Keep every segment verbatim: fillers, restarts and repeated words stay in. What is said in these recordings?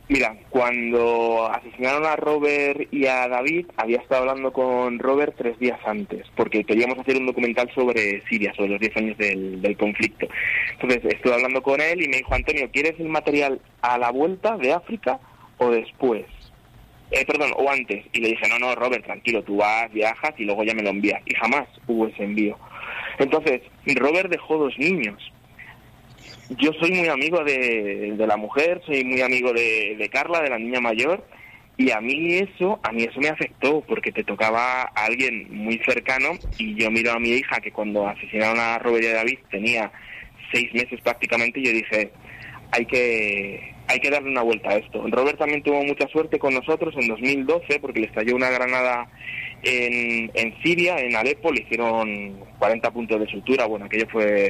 Mira, cuando asesinaron a Robert y a David, había estado hablando con Robert tres días antes, porque queríamos hacer un documental sobre Siria, sobre los diez años del, del conflicto. Entonces estuve hablando con él y me dijo, Antonio, ¿quieres el material a la vuelta de África o después? Eh, perdón, o antes. Y le dije, no, no, Robert, tranquilo, tú vas, viajas y luego ya me lo envías. Y jamás hubo ese envío. Entonces, Robert dejó dos niños. Yo soy muy amigo de, de la mujer, soy muy amigo de, de Carla, de la niña mayor, y a mí eso, a mí eso me afectó, porque te tocaba a alguien muy cercano, y yo miro a mi hija, que cuando asesinaron a Robert y a David tenía seis meses prácticamente, y yo dije, hay que, hay que darle una vuelta a esto. Robert también tuvo mucha suerte con nosotros en dos mil doce, porque le estalló una granada en, en Siria, en Alepo, le hicieron cuarenta puntos de sutura, bueno, aquello fue...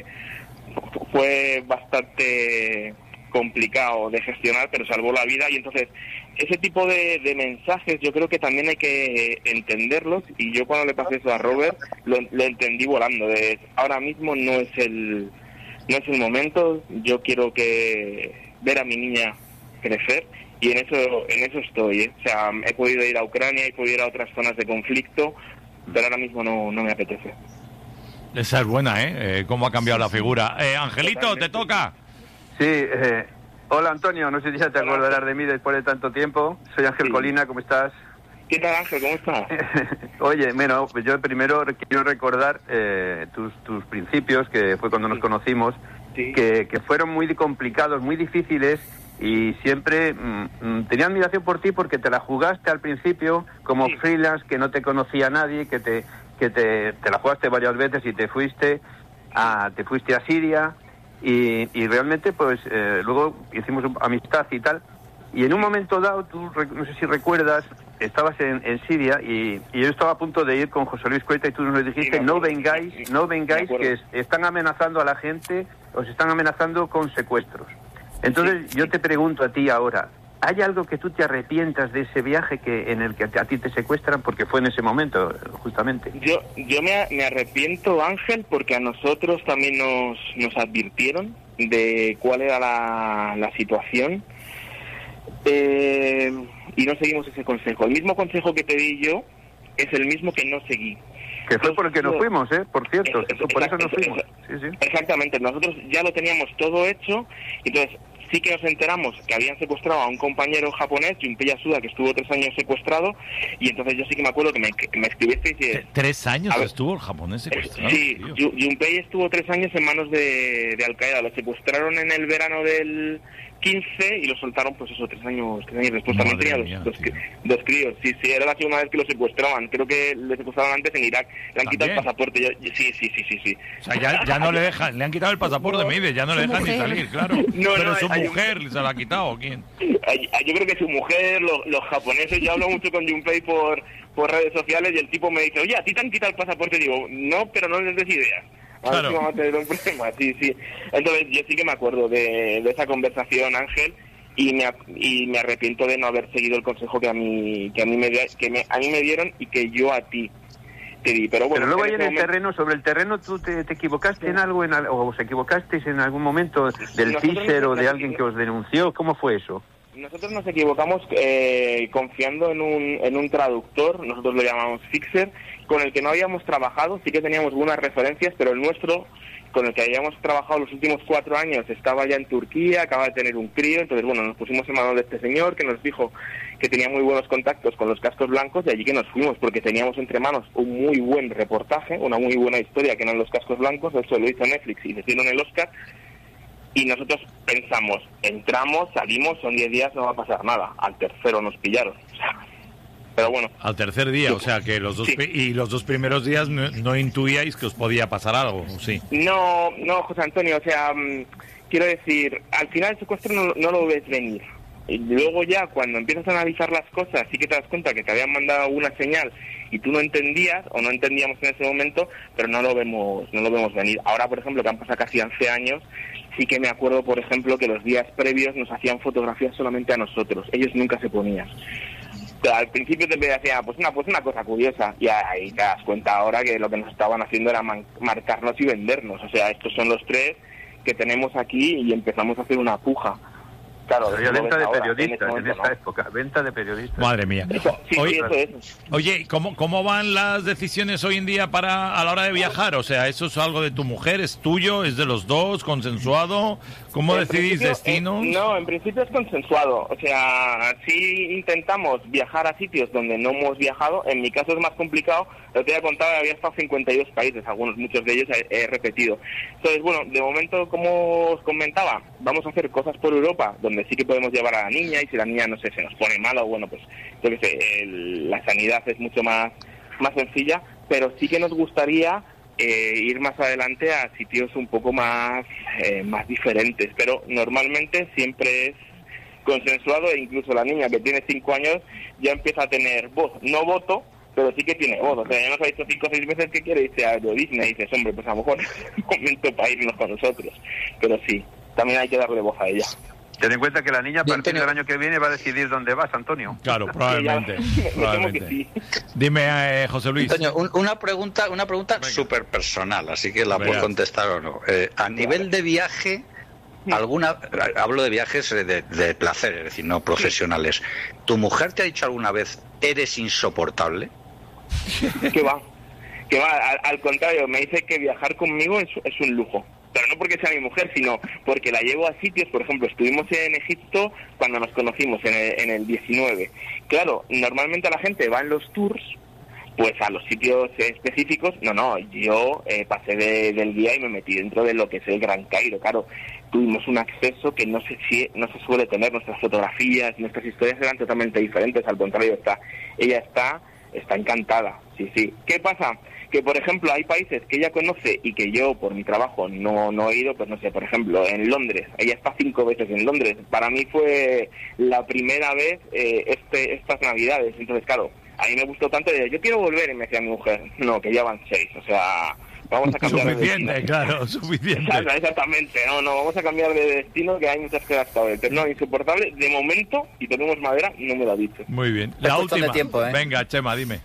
fue bastante complicado de gestionar, pero salvó la vida. Y entonces ese tipo de, de mensajes yo creo que también hay que entenderlos, y yo cuando le pasé eso a Robert lo, lo entendí volando. De, ahora mismo no es el no es el momento, yo quiero que ver a mi niña crecer, y en eso en eso estoy, ¿eh? O sea, he podido ir a Ucrania, he podido ir a otras zonas de conflicto, pero ahora mismo no, no me apetece. Esa es buena, ¿eh? eh cómo ha cambiado la figura. Eh, Angelito, Totalmente. ¿Te toca? Sí, eh, hola Antonio, no sé si ya te hola, acordarás de mí después de tanto tiempo. Soy Ángel sí. Colina, ¿cómo estás? ¿Qué tal, Ángel? ¿Cómo estás? Oye, bueno, yo primero quiero recordar eh, tus, tus principios, que fue cuando nos conocimos, sí. que, que fueron muy complicados, muy difíciles, y siempre mmm, tenía admiración por ti porque te la jugaste al principio como sí. freelance, que no te conocía nadie, que te... que te, te la jugaste varias veces y te fuiste a te fuiste a Siria y, y realmente pues eh, luego hicimos amistad y tal, y en un momento dado, tú no sé si recuerdas, estabas en, en Siria y, y yo estaba a punto de ir con José Luis Cueta y tú nos dijiste, sí, no vengáis, no vengáis, que es, están amenazando a la gente, os están amenazando con secuestros. Entonces sí. yo te pregunto a ti ahora, ¿hay algo que tú te arrepientas de ese viaje que en el que a ti te secuestran? Porque fue en ese momento, justamente. Yo yo me, me arrepiento, Ángel, porque a nosotros también nos, nos advirtieron de cuál era la, la situación, eh, y no seguimos ese consejo. El mismo consejo que te di yo es el mismo que no seguí. Que fue por el que nos fuimos, ¿eh? Por cierto, es, es, por eso nos fuimos. Sí, sí. Exactamente, nosotros ya lo teníamos todo hecho, entonces... sí que nos enteramos que habían secuestrado a un compañero japonés, Junpei Yasuda, que estuvo tres años secuestrado, y entonces yo sí que me acuerdo que me, me escribiste y dices... ¿Tres años ver, estuvo el japonés secuestrado? Sí, tío. Junpei estuvo tres años en manos de, de Al-Qaeda, lo secuestraron en el verano del quince y lo soltaron, pues eso, tres años, tres años después. Madre también tenía mía, dos, dos, dos críos, sí, sí, era la segunda vez que lo secuestraban, creo que le secuestraron antes en Irak, le han quitado el pasaporte, yo, sí, sí, sí, sí, sí. O sea, ya, ya no le dejan, le han quitado el pasaporte, no, me dice, ya no le dejan mujer. Ni salir, claro. No, pero no, su hay, mujer hay un... se lo ha quitado, ¿o quién? Yo creo que su mujer, los, los japoneses, yo hablo mucho con Junpei por, por redes sociales y el tipo me dice, oye, ¿a ti te han quitado el pasaporte? Y digo, no, pero no les des ideas. Claro. Vamos a tener un problema, sí, sí. Entonces yo sí que me acuerdo de, de esa conversación, Ángel, y me y me arrepiento de no haber seguido el consejo que a mí que a mí me que me, a mí me dieron y que yo a ti te di. Pero bueno, pero luego en ahí en el momento... terreno, sobre el terreno, ¿tú te, te equivocaste sí. en algo, en, o os equivocasteis en algún momento del teaser o de alguien que os denunció? ¿Cómo fue eso? Nosotros nos equivocamos eh, confiando en un en un traductor, nosotros lo llamamos Fixer, con el que no habíamos trabajado, sí que teníamos algunas referencias, pero el nuestro, con el que habíamos trabajado los últimos cuatro años, estaba ya en Turquía, acaba de tener un crío, entonces bueno, nos pusimos en manos de este señor que nos dijo que tenía muy buenos contactos con los cascos blancos, y allí que nos fuimos, porque teníamos entre manos un muy buen reportaje, una muy buena historia que eran los cascos blancos, eso lo hizo Netflix y les dieron el Oscar. Y nosotros pensamos, entramos, salimos, son diez días, no va a pasar nada. Al tercero nos pillaron. O sea, pero bueno. Al tercer día, sí. O sea, que los dos sí. Y los dos primeros días no, no intuíais que os podía pasar algo, ¿sí? No, no, José Antonio, o sea, um, quiero decir, al final el secuestro no, no lo ves venir. Y luego ya, cuando empiezas a analizar las cosas, sí que te das cuenta que te habían mandado una señal y tú no entendías, o no entendíamos en ese momento, pero no lo vemos, no lo vemos venir. Ahora, por ejemplo, que han pasado casi once años, sí que me acuerdo, por ejemplo, que los días previos nos hacían fotografías solamente a nosotros. Ellos nunca se ponían. Pero al principio te decía, pues una, pues una cosa curiosa. Y ahí te das cuenta ahora que lo que nos estaban haciendo era man- marcarnos y vendernos. O sea, estos son los tres que tenemos aquí y empezamos a hacer una puja. Claro, había venta de periodistas en, en esa época, venta de periodistas. Madre mía. Eso, sí, oye, eso, eso. oye, ¿cómo, ¿cómo van las decisiones hoy en día para a la hora de viajar? O sea, ¿eso es algo de tu mujer, es tuyo, es de los dos, consensuado? ¿Cómo en decidís destinos? Eh, no, en principio es consensuado. O sea, sí intentamos viajar a sitios donde no hemos viajado. En mi caso es más complicado. Lo que te había contado, había estado en cincuenta y dos países, algunos, muchos de ellos he, he repetido. Entonces, bueno, de momento, como os comentaba, vamos a hacer cosas por Europa, donde sí que podemos llevar a la niña, y si la niña, no sé, se nos pone mala, o bueno, pues, yo qué sé, el, la sanidad es mucho más, más sencilla, pero sí que nos gustaría eh, ir más adelante a sitios un poco más, eh, más diferentes, pero normalmente siempre es consensuado, e incluso la niña, que tiene cinco años, ya empieza a tener voz, no voto, pero sí que tiene voz. O sea, ya nos ha dicho cinco o seis veces que quiere irse a Disney, y dices, hombre, pues a lo mejor es un momento para irnos con nosotros. Pero sí, también hay que darle voz a ella. Ten en cuenta que la niña a partir del año que viene va a decidir dónde vas, Antonio. Claro, probablemente. Sí, ya, probablemente. Me temo que sí. Dime, eh, José Luis. Antonio, un, una pregunta, una pregunta súper personal, así que la puedo contestar o no. Eh, a nivel de viaje, alguna, hablo de viajes de, de placer, es decir, no profesionales. ¿Tu mujer te ha dicho alguna vez, eres insoportable? Que va, que va, al, al contrario, me dice que viajar conmigo es, es un lujo. Pero no porque sea mi mujer, sino porque la llevo a sitios. Por ejemplo, estuvimos en Egipto cuando nos conocimos, en el, en el diecinueve. Claro, normalmente la gente va en los tours, pues a los sitios específicos. No, no, yo eh, pasé de, del guía y me metí dentro de lo que es el Gran Cairo. Claro, tuvimos un acceso que no se, no se suele tener. Nuestras fotografías, nuestras historias eran totalmente diferentes. Al contrario, está, ella está, está encantada. Sí, sí. ¿Qué pasa? Que, por ejemplo, hay países que ella conoce y que yo, por mi trabajo, no, no he ido. Pues no sé, por ejemplo, en Londres. Ella está cinco veces en Londres. Para mí fue la primera vez eh, este estas Navidades. Entonces, claro, a mí me gustó tanto. De, yo quiero volver, y me decía mi mujer, no, que ya van seis. O sea, vamos a cambiar suficiente, de destino. Claro, suficiente. Exactamente, no, no, vamos a cambiar de destino, que hay muchas cosas que ver. Pero no, insoportable, de momento, y tenemos madera, no me lo ha dicho. Muy bien. La es última. De tiempo, ¿eh? Venga, Chema, dime.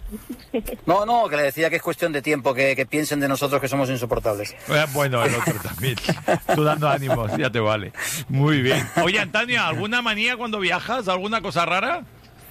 No, no, que le decía que es cuestión de tiempo, que, que piensen de nosotros que somos insoportables. Bueno, el otro también. Tú dando ánimos, ya te vale. Muy bien. Oye, Antonio, ¿alguna manía cuando viajas? ¿Alguna cosa rara?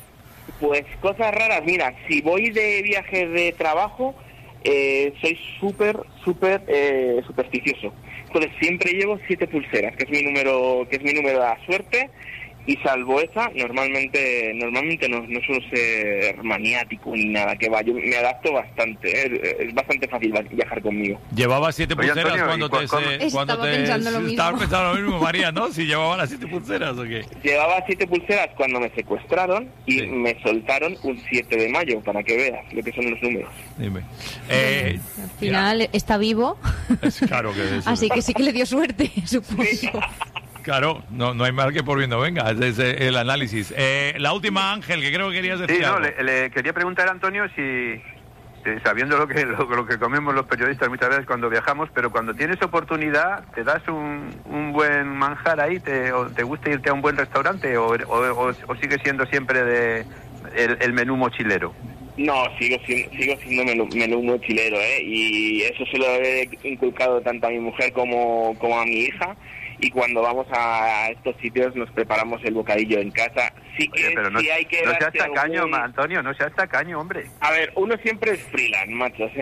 Pues cosas raras, mira, si voy de viaje de trabajo, eh, soy súper, súper eh, supersticioso. Entonces siempre llevo siete pulseras, que es mi número, que es mi número de la suerte. Y salvo esa, normalmente normalmente no, no suelo ser maniático ni nada, que va, yo me adapto bastante, ¿eh? Es bastante fácil viajar conmigo. ¿Llevabas siete Oye, pulseras Antonio, cuando te... Se, cuando Estaba te pensando lo mismo. Estaba pensando lo mismo, María, ¿no? Si llevaba las siete pulseras o qué. Llevaba siete pulseras cuando me secuestraron y sí. me soltaron un siete de mayo, para que veas lo que son los números. Dime. Eh, Al final ya. Está vivo. Es claro que eso. Así que sí que le dio suerte, supongo. Sí. Claro, no, no hay mal que por bien no venga, es, es el análisis. Eh, la última, Ángel, que creo que querías decir. Sí, no, algo. Le, le quería preguntar a Antonio si, sabiendo lo que lo, lo que comemos los periodistas muchas veces cuando viajamos, pero cuando tienes oportunidad, ¿te das un, un buen manjar ahí? ¿Te, o te gusta irte a un buen restaurante o, o, o, o sigue siendo siempre de el, el menú mochilero? No, sigo siendo, sigo siendo menú, menú mochilero, ¿eh? Y eso se lo he inculcado tanto a mi mujer como, como a mi hija. Y cuando vamos a estos sitios nos preparamos el bocadillo en casa. Sí que Oye, pero no, sí hay que no seas tacaño, algún... Antonio, no seas tacaño, hombre. A ver, uno siempre es freelance, macho. O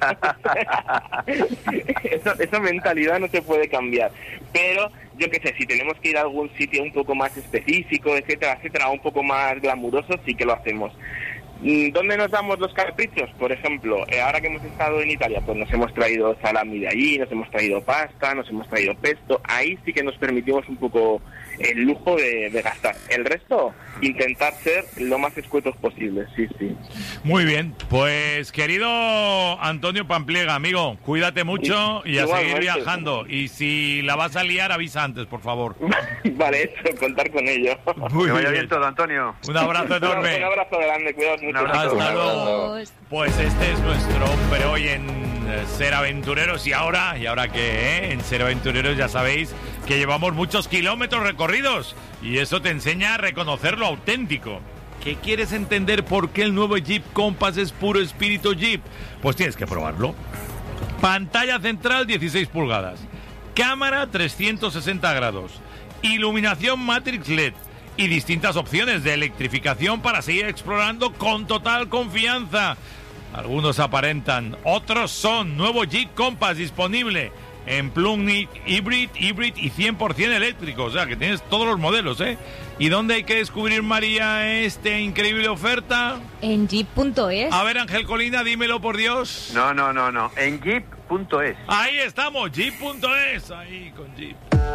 sea, eso, esa mentalidad no se puede cambiar. Pero, yo qué sé, si tenemos que ir a algún sitio un poco más específico, etcétera, etcétera, un poco más glamuroso, sí que lo hacemos. ¿Dónde nos damos los caprichos? Por ejemplo, eh, ahora que hemos estado en Italia, pues nos hemos traído salami de allí, nos hemos traído pasta, nos hemos traído pesto. Ahí sí que nos permitimos un poco el lujo de, de gastar. El resto, intentar ser lo más escuetos posible, sí, sí. Muy bien, pues querido Antonio Pampliega, amigo, cuídate mucho y, y a seguir viajando. Y si la vas a liar, avisa antes, por favor. Vale, hecho, contar con ello. Muy que vaya bien. bien todo, Antonio. Un abrazo enorme. Un abrazo grande, cuidaos mucho. Hasta luego. Pues este es nuestro hombre hoy en Ser Aventureros. Y ahora, ¿y ahora qué? Eh? En Ser Aventureros ya sabéis que llevamos muchos kilómetros recorridos y eso te enseña a reconocer lo auténtico. ¿Qué quieres entender por qué el nuevo Jeep Compass es puro espíritu Jeep? Pues tienes que probarlo. Pantalla central dieciséis pulgadas, cámara trescientos sesenta grados, iluminación Matrix L E D y distintas opciones de electrificación para seguir explorando con total confianza. Algunos aparentan, otros son. Nuevo Jeep Compass disponible en plug-in hybrid, hybrid y cien por ciento eléctrico. O sea, que tienes todos los modelos, ¿eh? ¿Y dónde hay que descubrir, María, esta increíble oferta? En jeep punto es. A ver, Ángel Colina, dímelo por Dios. No, no, no, no. En jeep punto es. Ahí estamos, jeep punto es. Ahí con Jeep.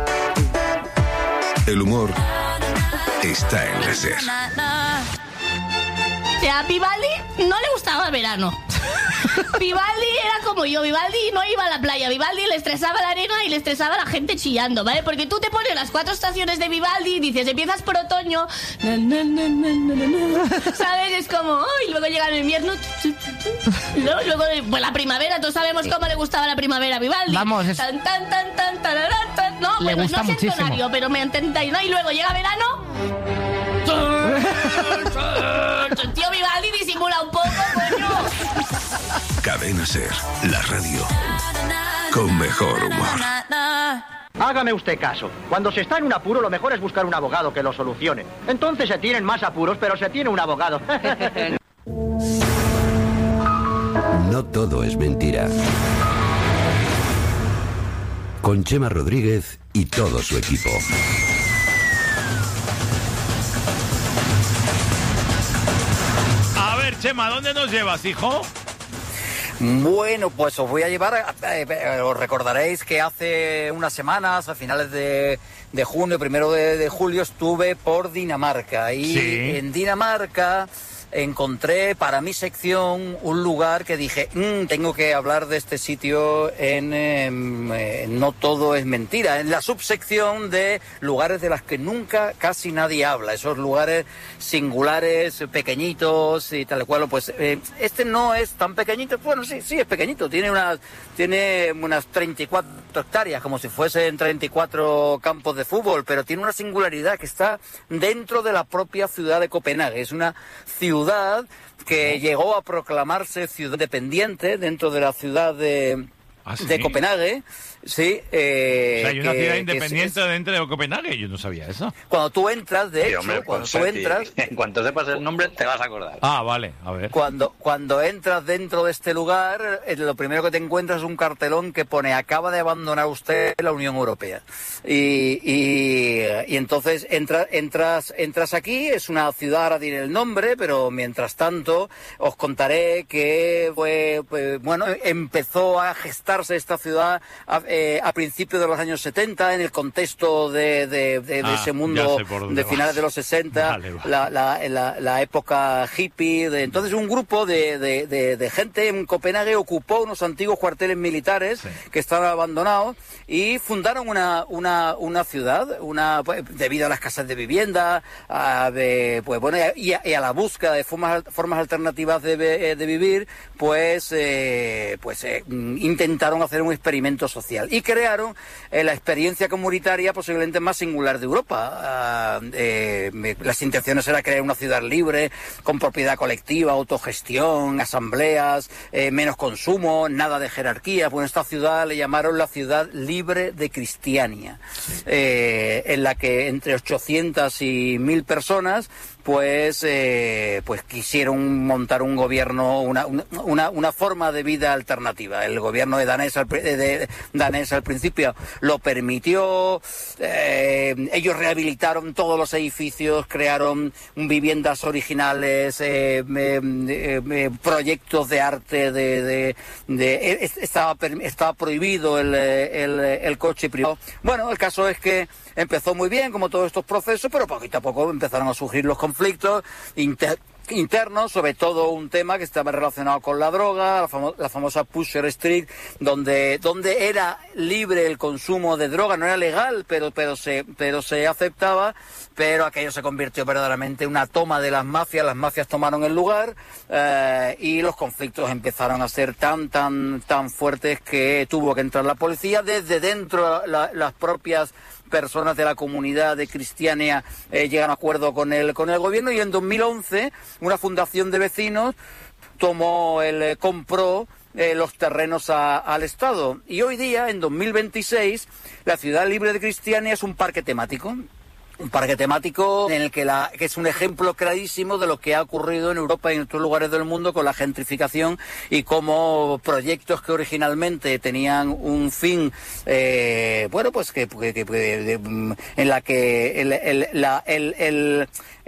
El humor está en la SER. O sea, a Vivaldi no le gustaba el verano. Vivaldi era como yo, Vivaldi no iba a la playa, Vivaldi le estresaba la arena y le estresaba la gente chillando, ¿vale? Porque tú te pones las cuatro estaciones de Vivaldi y dices, empiezas por otoño, na, na, na, na, na, na, ¿sabes? Es como, oh, y luego llega el invierno, y luego, luego pues la primavera, todos sabemos cómo le gustaba la primavera a Vivaldi. Vamos, es... Tan, tan, tan, tan, tararán, tan, no, le bueno, gusta no sé muchísimo. entonario, pero me entendáis, ¿no? Y luego llega verano... Tío, Vivaldi disimula un poco, coño. Cadena SER, la radio con mejor humor. Hágame usted caso. Cuando se está en un apuro, lo mejor es buscar un abogado que lo solucione. Entonces se tienen más apuros, pero se tiene un abogado. No todo es mentira. Con Chema Rodríguez y todo su equipo. A ver, Chema, ¿dónde nos llevas, hijo? Bueno, pues os voy a llevar, a, eh, os recordaréis que hace unas semanas, a finales de, de junio, primero de, de julio, estuve por Dinamarca. Y sí. En Dinamarca encontré para mi sección un lugar que dije, mmm, tengo que hablar de este sitio en, en, en No Todo es Mentira, en la subsección de lugares de los que nunca casi nadie habla, esos lugares singulares, pequeñitos y tal cual. Pues eh, este no es tan pequeñito, bueno, sí, sí es pequeñito, tiene unas, tiene unas treinta y cuatro hectáreas, como si fuesen treinta y cuatro campos de fútbol, pero tiene una singularidad que está dentro de la propia ciudad de Copenhague. Es una ciudad que llegó a proclamarse ciudad independiente dentro de la ciudad de, ¿Ah, sí? de Copenhague. Sí, eh, o sea, hay una que, ciudad independiente es, dentro de Copenhague. Yo no sabía eso. Cuando tú entras, de Sí, hecho, hombre, cuando pues, tú sí. entras... En cuanto sepas el nombre, te vas a acordar. Ah, vale, a ver. Cuando, cuando entras dentro de este lugar, eh, lo primero que te encuentras es un cartelón que pone acaba de abandonar usted la Unión Europea. Y, y, y entonces entra, entras, entras aquí, es una ciudad, ahora diré el nombre, pero mientras tanto os contaré que fue, pues, bueno, empezó a gestarse esta ciudad a, eh, a principios de los años setenta, en el contexto de, de, de, ah, de ese mundo de vas. finales de los sesenta, vale, vale. La, la, la, la época hippie. De, entonces un grupo de, de, de, de gente en Copenhague ocupó unos antiguos cuarteles militares sí. que estaban abandonados y fundaron una, una, una ciudad, una pues, debido a las casas de vivienda, a, de, pues bueno, y a, y a la búsqueda de formas, formas alternativas de, de vivir, pues, eh, pues eh, intentaron hacer un experimento social y crearon eh, la experiencia comunitaria posiblemente más singular de Europa. Uh, eh, las intenciones era crear una ciudad libre, con propiedad colectiva, autogestión, asambleas, eh, menos consumo, nada de jerarquía. Bueno, esta ciudad le llamaron la ciudad libre de Cristiania, eh, en la que entre ochocientas y mil personas pues eh, pues quisieron montar un gobierno, una, una, una forma de vida alternativa. El gobierno de danés al, de, de, danés al principio lo permitió, eh, ellos rehabilitaron todos los edificios, crearon viviendas originales, eh, eh, eh, proyectos de arte, de, de, de estaba, estaba prohibido el, el, el coche privado. Bueno, el caso es que empezó muy bien, como todos estos procesos, pero poquito a poco empezaron a surgir los conflictos inter internos, sobre todo un tema que estaba relacionado con la droga, la, famo la famosa Pusher Street, donde donde era libre el consumo de droga, no era legal, pero pero se pero se aceptaba, pero aquello se convirtió verdaderamente en una toma de las mafias, las mafias tomaron el lugar eh, y los conflictos empezaron a ser tan tan tan fuertes que tuvo que entrar la policía desde dentro, la, las propias personas de la comunidad de Cristiania eh, llegan a acuerdo con el con el gobierno, y en dos mil once una fundación de vecinos tomó el eh, compró eh, los terrenos a, al Estado. Y hoy día, en dos mil veintiséis, la Ciudad Libre de Cristiania es un parque temático. Un parque temático en el que, la, que es un ejemplo clarísimo de lo que ha ocurrido en Europa y en otros lugares del mundo con la gentrificación y cómo proyectos que originalmente tenían un fin, eh, bueno, pues que, que, que de, de, en la que el, el, la, el, el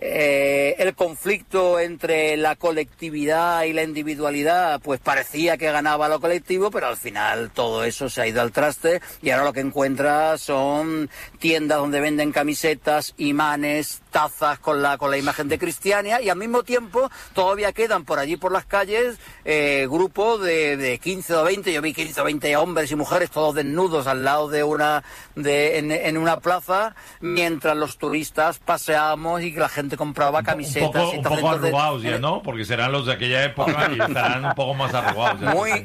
Eh, el conflicto entre la colectividad y la individualidad pues parecía que ganaba lo colectivo, pero al final todo eso se ha ido al traste y ahora lo que encuentras son tiendas donde venden camisetas, imanes, tazas con la con la imagen de Cristiania, y al mismo tiempo todavía quedan por allí por las calles eh, grupos de, de quince o veinte, yo vi quince o veinte hombres y mujeres todos desnudos al lado de una de en, en una plaza mientras los turistas paseamos y que la gente compraba camisetas. Un poco, y un poco arrugados de... ya, ¿no? Porque serán los de aquella época y estarán un poco más arrugados. Ya, muy,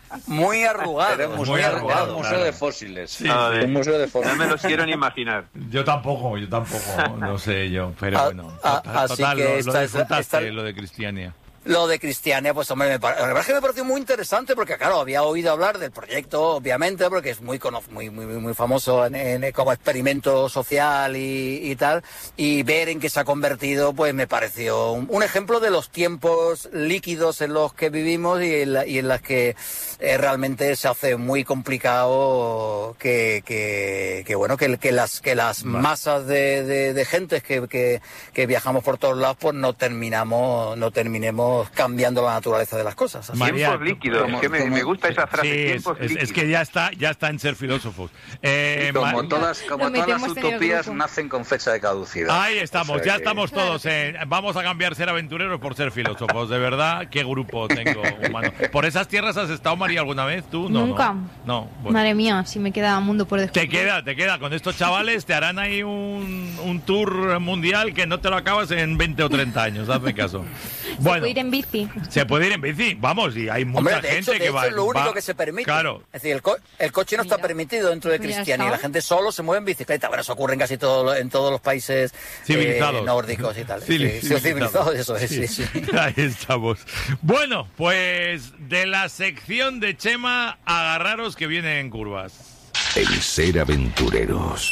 muy arrugados. Muy, muy arrugados. arrugado, Un museo claro. de fósiles. Sí, Ah, sí. un museo de fósiles. No me los quiero ni imaginar. Yo tampoco, yo tampoco, no sé yo, pero A, bueno. a, Total, así total, que lo, esta lo es, disfrutaste, esta, lo de Cristiania. Lo de Cristiania, pues hombre, me pare... la verdad es que me pareció muy interesante porque, claro, había oído hablar del proyecto, obviamente, porque es muy cono... muy, muy, muy famoso en, en, como experimento social y, y tal, y ver en qué se ha convertido, pues me pareció un, un ejemplo de los tiempos líquidos en los que vivimos y en, la, y en las que eh, realmente se hace muy complicado que, que, que bueno, que, que las, que las vale. masas de, de, de gentes que, que, que viajamos por todos lados, pues no terminamos, no terminemos cambiando la naturaleza de las cosas. Así. María, tiempos líquidos, como, es que me, me gusta esa frase, sí, tiempos es, líquidos. Es que ya está, ya está en ser filósofos. Eh, como todas, como todas las utopías nacen con fecha de caducidad. Ahí estamos, o sea, ya que... estamos todos. En, vamos a cambiar ser aventureros por ser filósofos. De verdad, qué grupo tengo humano. ¿Por esas tierras has estado, María, alguna vez? ¿Tú? No, Nunca. No, no bueno. Madre mía, si me queda mundo por descubrir. Te queda, te queda. Con estos chavales te harán ahí un, un tour mundial que no te lo acabas en veinte o treinta años. Hazme caso. Bueno, se puede ir en bici. Se puede ir en bici, vamos, y hay mucha Hombre, de gente hecho, de que hecho, va. Es lo único va, que se permite. Claro. Es decir, el, co el coche no Mira. está permitido dentro de Cristiania y la gente solo se mueve en bicicleta. Bueno, eso ocurre en casi todo, en todos los países civilizados. Eh, nórdicos y tal. Sí, sí, civilizados, civilizados, eso es, sí. Sí, sí. Ahí estamos. Bueno, pues de la sección de Chema, agarraros que viene en curvas. En Ser Aventureros.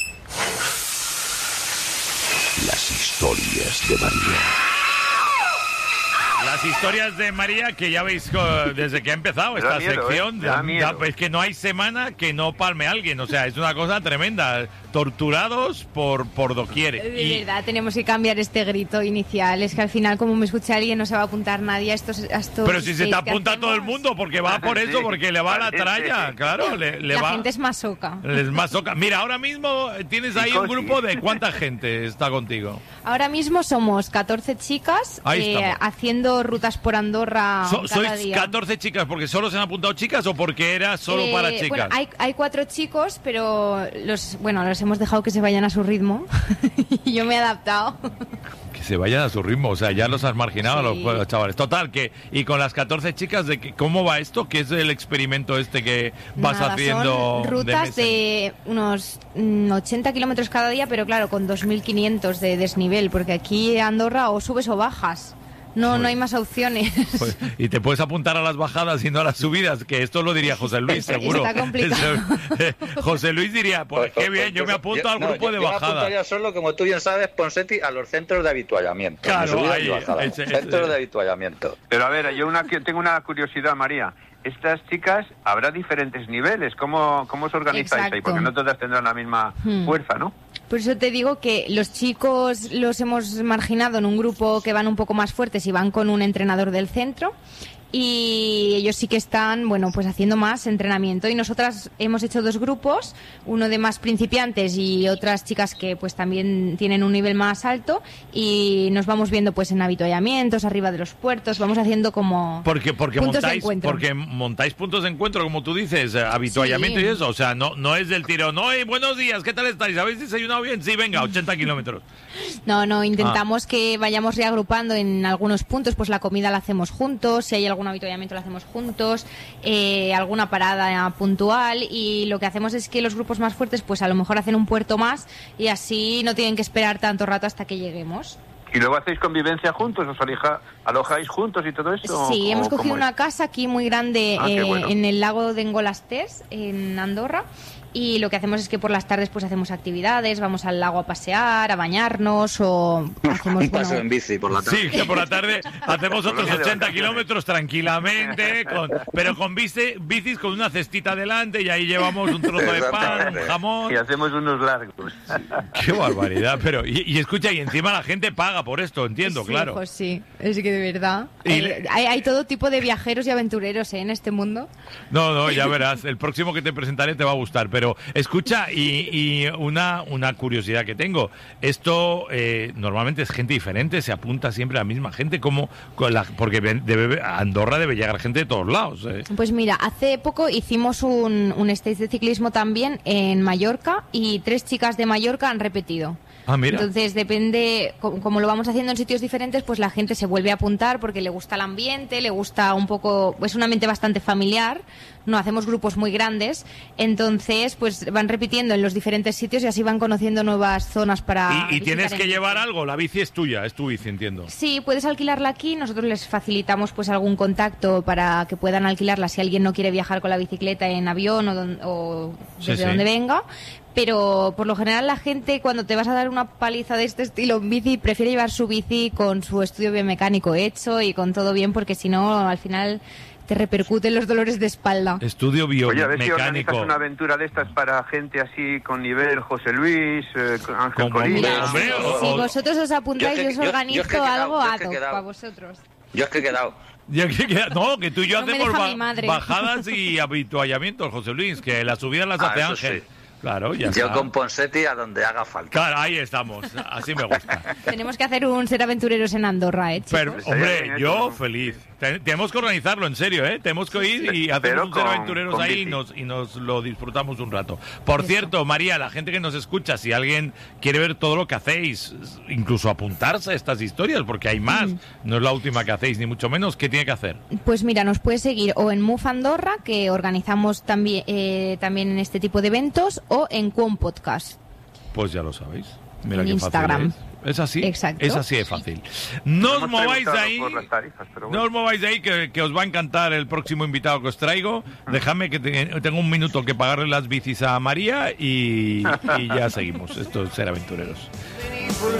Las historias de María. Las historias de María, que ya veis desde que ha empezado esta miedo, sección, ¿eh? da, da, es que no hay semana que no palme a alguien, o sea, es una cosa tremenda, torturados por, por doquier. De y... verdad, tenemos que cambiar este grito inicial, es que al final como me escucha alguien no se va a apuntar nadie a estos... A estos Pero si se te apunta todo el mundo, porque va por eso, sí, porque le va a la tralla, claro, le, le la va... gente es masoca. Es masoca. Mira, ahora mismo tienes ahí un grupo de ¿cuánta gente está contigo? Ahora mismo somos catorce chicas eh, haciendo rutas por Andorra so, cada ¿Sois día. catorce chicas porque solo se han apuntado chicas o porque era solo eh, para chicas? Bueno, hay, hay cuatro chicos, pero los bueno los hemos dejado que se vayan a su ritmo y yo me he adaptado. Que se vayan a su ritmo, o sea, ya los has marginado sí. a los chavales. Total, que y con las catorce chicas, de que, ¿cómo va esto? ¿Qué es el experimento este que vas Nada, haciendo? Son rutas de, de unos mm, ochenta kilómetros cada día, pero claro, con dos mil quinientos de desnivel, porque aquí en Andorra o subes o bajas. No, pues, no hay más opciones. Pues, y te puedes apuntar a las bajadas y no a las subidas, que esto lo diría José Luis, seguro. Está complicado. José Luis diría, pues, pues qué bien, yo me apunto yo, al grupo no, yo, de yo bajadas. Yo me apuntaría solo, como tú bien sabes, Ponseti, a los centros de habituallamiento. Claro, ahí, ese, centros ese. de habituallamiento. Pero a ver, yo una, tengo una curiosidad, María. Estas chicas, habrá diferentes niveles. ¿Cómo, cómo os organizáis Exacto. ahí? Porque no todas tendrán la misma hmm. fuerza, ¿no? Por eso te digo que los chicos los hemos marginado en un grupo que van un poco más fuertes y van con un entrenador del centro. Y ellos sí que están, bueno, pues haciendo más entrenamiento. Y nosotras hemos hecho dos grupos, uno de más principiantes y otras chicas que pues también tienen un nivel más alto. Y nos vamos viendo pues en avituallamientos, arriba de los puertos, vamos haciendo como porque, porque puntos montáis, de encuentro. Porque montáis puntos de encuentro, como tú dices, avituallamiento sí. y eso. O sea, no, no es del tirón. No, hey, buenos días, ¿qué tal estáis? ¿Habéis desayunado bien? Sí, venga, ochenta kilómetros. No, no, intentamos ah. que vayamos reagrupando en algunos puntos, pues la comida la hacemos juntos, si hay algún avituallamiento lo hacemos juntos, eh, alguna parada puntual, y lo que hacemos es que los grupos más fuertes pues a lo mejor hacen un puerto más y así no tienen que esperar tanto rato hasta que lleguemos. ¿Y luego hacéis convivencia juntos? ¿Os aloja, alojáis juntos y todo eso? Sí, ¿O, hemos cogido es? una casa aquí muy grande Ah, eh, bueno. en el lago de Engolastés, en Andorra. Y lo que hacemos es que por las tardes pues hacemos actividades, vamos al lago a pasear, a bañarnos o hacemos... Un paseo bueno, en bici por la tarde. Sí, que por la tarde hacemos otros ochenta kilómetros tranquilamente, con, pero con bici, bicis con una cestita delante y ahí llevamos un trozo de pan, un jamón. Y hacemos unos largos. Qué barbaridad, pero... Y, y escucha, y encima la gente paga por esto, entiendo, sí, claro. Pues sí, es que de verdad. Y Hay, le- hay, hay todo tipo de viajeros y aventureros ¿eh? en este mundo. No, no, ya verás, el próximo que te presentaré te va a gustar, pero escucha, y, y una, una curiosidad que tengo, esto eh, normalmente es gente diferente, se apunta siempre a la misma gente, como con la, porque ven- debe, a Andorra debe llegar gente de todos lados. eh. Pues mira, hace poco hicimos un, un stage de ciclismo también en Mallorca y tres chicas de Mallorca han repetido. Ah, mira. Entonces depende, co- como lo vamos haciendo en sitios diferentes, pues la gente se vuelve a apuntar porque le gusta el ambiente, le gusta un poco, es un ambiente bastante familiar, no hacemos grupos muy grandes, entonces pues van repitiendo en los diferentes sitios y así van conociendo nuevas zonas para Y, y tienes visitar en que bici. llevar algo, la bici es tuya, es tu bici, entiendo. Sí, puedes alquilarla aquí. Nosotros les facilitamos pues algún contacto para que puedan alquilarla si alguien no quiere viajar con la bicicleta en avión o, don- o Sí, desde sí. donde venga. Pero por lo general la gente cuando te vas a dar una paliza de este estilo en bici prefiere llevar su bici con su estudio biomecánico hecho y con todo bien porque si no al final te repercuten los dolores de espalda. Estudio Oye, a ver si organizas biomecánico. una aventura de estas para gente así con nivel José Luis, eh, Ángel Como Colina. hombre, o- Si o- vosotros os apuntáis, Yo yo, es que- os yo- organizo yo es que he quedado, algo yo es ad que he hoc quedado. para vosotros. Yo es que he quedado. Ya que- que- no, que tú y yo No me hacemos deja ba- mi madre. bajadas y habituallamientos, José Luis, que las subidas las Ah, hace eso Ángel. sí. Claro, ya Yo está. con Ponseti a donde haga falta. Claro, ahí estamos, así me gusta. Tenemos que hacer un ser aventureros en Andorra, ¿eh, chicos? Pero, hombre, yo feliz. Te- tenemos que organizarlo, en serio, ¿eh? Tenemos que ir y hacemos Pero un ser con- aventureros con ahí y bici. nos, y nos lo disfrutamos un rato. Por cierto, María, la gente que nos escucha, si alguien quiere ver todo lo que hacéis, incluso apuntarse a estas historias, porque hay más, no es la última que hacéis, ni mucho menos, ¿qué tiene que hacer? Pues mira, nos puedes seguir o en Move Andorra, que organizamos también, eh, también en este tipo de eventos, o en Quon Podcast. Pues ya lo sabéis. Mira En qué fácil Instagram. es. Es así, Exacto. es así de fácil. No os Hemos mováis de preguntado ahí, por las tarifas, pero bueno. no os mováis de ahí, que, que os va a encantar el próximo invitado que os traigo. Dejadme que te- tengo un minuto que pagarle las bicis a María y, y ya seguimos. Esto es Ser Aventureros.